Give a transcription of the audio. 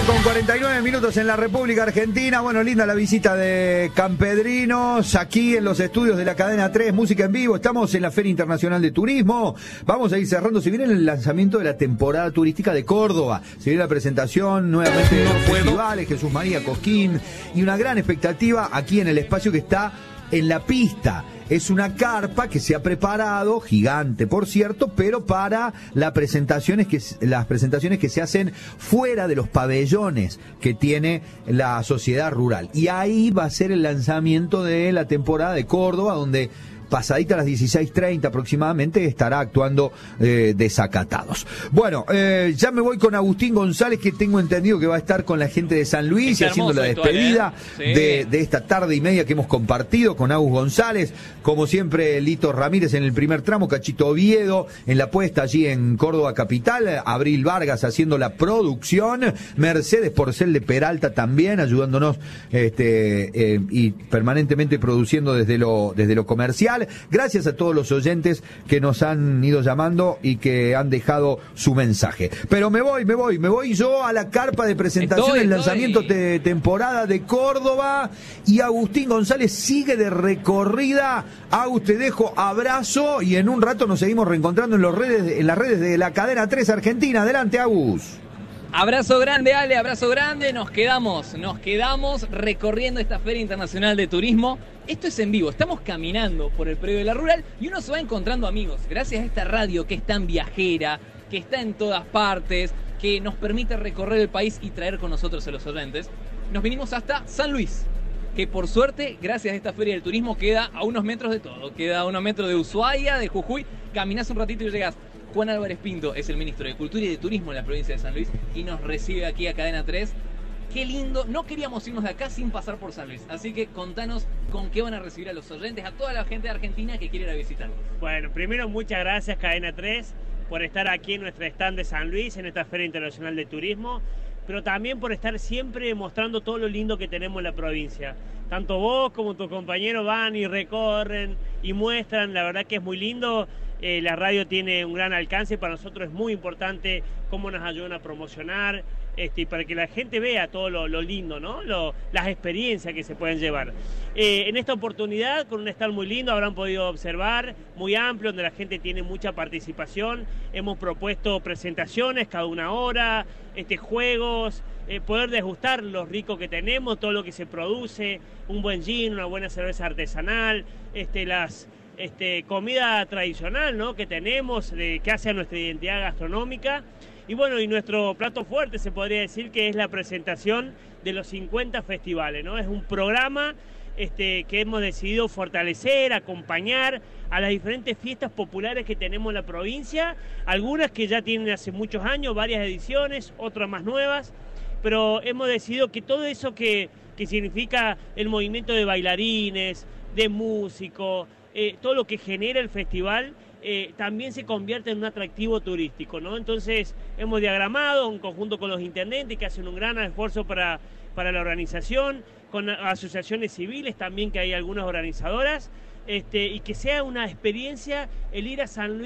con 49 minutos en la República Argentina. Bueno, linda la visita de Campedrinos aquí en los estudios de la Cadena 3, Música en Vivo. Estamos en la Feria Internacional de Turismo. Vamos a ir cerrando. Se viene el lanzamiento de la temporada turística de Córdoba. Se viene la presentación nuevamente de los festivales, Jesús María, Cosquín, y una gran expectativa aquí en el espacio que está en la pista. Es una carpa que se ha preparado, gigante por cierto, pero para las presentaciones que se hacen fuera de los pabellones que tiene la sociedad rural. Y ahí va a ser el lanzamiento de la temporada de Córdoba, donde pasadita a las 16:30 aproximadamente estará actuando Desacatados. Bueno, ya me voy con Agustín González, que tengo entendido que va a estar con la gente de San Luis y haciendo la despedida de esta tarde y media que hemos compartido con Agus González. Como siempre, Lito Ramírez en el primer tramo, Cachito Oviedo en la puesta allí en Córdoba Capital, Abril Vargas haciendo la producción, Mercedes Porcel de Peralta también ayudándonos y permanentemente produciendo desde lo comercial. Gracias a todos los oyentes que nos han ido llamando y que han dejado su mensaje. Pero me voy yo a la carpa de presentación del lanzamiento de temporada de Córdoba, y Agustín González sigue de recorrida. Agus, te dejo, abrazo, y en un rato nos seguimos reencontrando en las redes de la Cadena 3 Argentina. Adelante, Agus. Abrazo grande, Ale, abrazo grande. Nos quedamos recorriendo esta Feria Internacional de Turismo. Esto es en vivo, estamos caminando por el predio de la Rural y uno se va encontrando amigos. Gracias a esta radio que es tan viajera, que está en todas partes, que nos permite recorrer el país y traer con nosotros a los oyentes, nos vinimos hasta San Luis, que por suerte, gracias a esta Feria del Turismo, queda a unos metros de todo. Queda a unos metros de Ushuaia, de Jujuy. Caminás un ratito y llegás. Juan Álvarez Pinto es el ministro de Cultura y de Turismo en la provincia de San Luis y nos recibe aquí a Cadena 3. Qué lindo, no queríamos irnos de acá sin pasar por San Luis, así que contanos con qué van a recibir a los oyentes, a toda la gente de Argentina que quiere ir a visitarnos. Bueno, primero muchas gracias Cadena 3 por estar aquí en nuestra stand de San Luis, en esta Feria Internacional de Turismo, pero también por estar siempre mostrando todo lo lindo que tenemos en la provincia. Tanto vos como tus compañeros van y recorren y muestran, la verdad que es muy lindo. La radio tiene un gran alcance, para nosotros es muy importante cómo nos ayudan a promocionar, y para que la gente vea todo lo lindo, ¿no? Las experiencias que se pueden llevar. En esta oportunidad, con un stand muy lindo, habrán podido observar, muy amplio, donde la gente tiene mucha participación. Hemos propuesto presentaciones cada una hora, juegos, poder degustar lo rico que tenemos, todo lo que se produce, un buen gin, una buena cerveza artesanal, comida tradicional, ¿no?, que tenemos, que hace a nuestra identidad gastronómica. Y bueno, y nuestro plato fuerte se podría decir que es la presentación de los 50 festivales, ¿no? Es un programa que hemos decidido fortalecer, acompañar a las diferentes fiestas populares que tenemos en la provincia, algunas que ya tienen hace muchos años, varias ediciones, otras más nuevas, pero hemos decidido que todo eso que significa el movimiento de bailarines, de músicos, todo lo que genera el festival, también se convierte en un atractivo turístico, ¿no? Entonces hemos diagramado en conjunto con los intendentes que hacen un gran esfuerzo para la organización, con asociaciones civiles también, que hay algunas organizadoras, y que sea una experiencia el ir a San Luis